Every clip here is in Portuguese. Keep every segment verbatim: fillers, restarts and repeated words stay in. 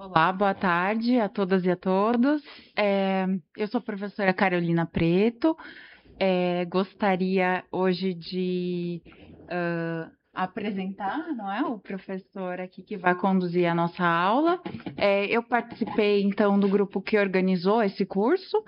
Olá, boa tarde a todas e a todos. É, eu sou a professora Carolina Preto. É, gostaria hoje de ah, apresentar, não é, o professor aqui que vai conduzir a nossa aula. É, eu participei, então, do grupo que organizou esse curso.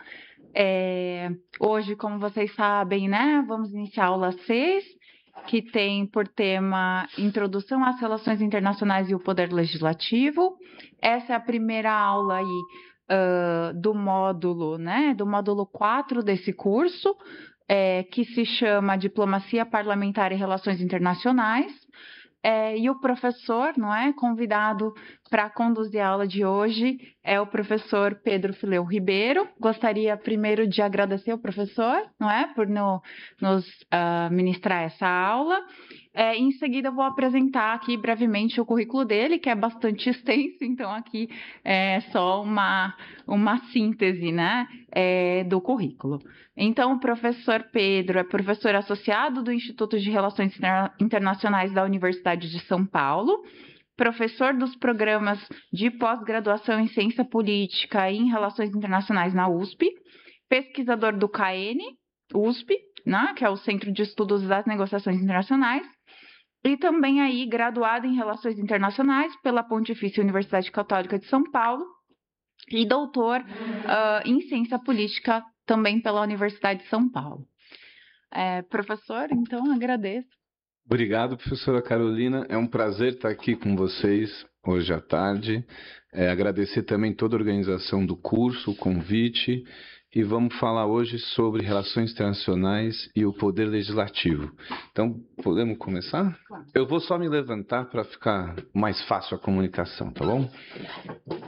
É, hoje, como vocês sabem, né, vamos iniciar a aula seis, que tem por tema Introdução às Relações Internacionais e o Poder Legislativo. Essa é a primeira aula aí uh, do módulo, né, do módulo quatro desse curso, é, que se chama Diplomacia Parlamentar e Relações Internacionais. É, e o professor, não é, convidado para conduzir a aula de hoje é o professor Pedro Fileu Ribeiro. Gostaria primeiro de agradecer ao professor, não é, por no, nos uh, ministrar essa aula. É, em seguida, eu vou apresentar aqui brevemente o currículo dele, que é bastante extenso, então aqui é só uma, uma síntese, né, é, do currículo. Então, o professor Pedro é professor associado do Instituto de Relações Internacionais da Universidade de São Paulo, professor dos programas de pós-graduação em Ciência Política e em Relações Internacionais na U S P, pesquisador do C A E N, U S P, né, que é o Centro de Estudos das Negociações Internacionais, e também aí graduado em Relações Internacionais pela Pontifícia Universidade Católica de São Paulo e doutor uh, em Ciência Política também pela Universidade de São Paulo. É, professor, então agradeço. Obrigado, professora Carolina. É um prazer estar aqui com vocês hoje à tarde. É, agradecer também toda a organização do curso, o convite. E vamos falar hoje sobre relações internacionais e o poder legislativo. Então, podemos começar? Eu vou só me levantar para ficar mais fácil a comunicação, tá bom?